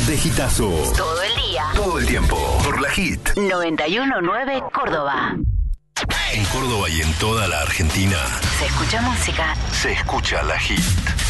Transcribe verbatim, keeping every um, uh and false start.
de hitazo. Todo el día. Todo el tiempo. Por la Hit. noventa y uno punto nueve Córdoba. En Córdoba y en toda la Argentina Se escucha música. se escucha la Hit.